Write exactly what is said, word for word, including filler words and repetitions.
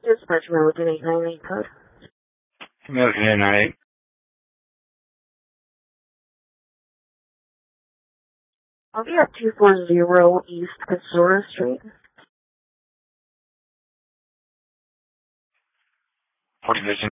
Dispatch American eight nine eight code. American eight nine eight. I'll be at two forty East Astoria Street. Port Division.